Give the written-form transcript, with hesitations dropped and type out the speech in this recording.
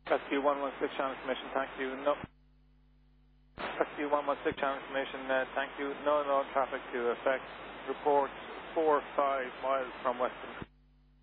Rescue 116 channel information, thank you. No. Rescue 116 channel information, thank you. No traffic to affect. Report 4 or 5 miles from Weston.